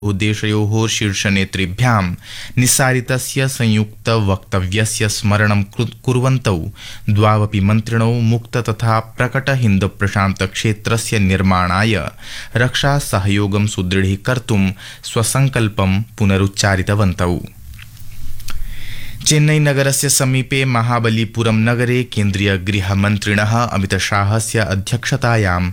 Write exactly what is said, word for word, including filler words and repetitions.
देशयोः शीर्षनेतृभ्यां निस्सारितस्य संयुक्तवक्तव्यस्य स्मरणं कुर्वन्तौ द्वावपि मन्त्रिणौ मुक्त तथा प्रकट हिन्द प्रशान्त क्षेत्रस्य निर्माणाय रक्षा सहयोगं सुदृढीकर्तुं स्वसंकल्पं पुनरुच्चारितवन्तौ। चेन्नई नगरस्य समीपे महाबलीपुरम नगरे केन्द्रीय गृहमन्त्रिणः अमितशाहस्य अध्यक्षतायां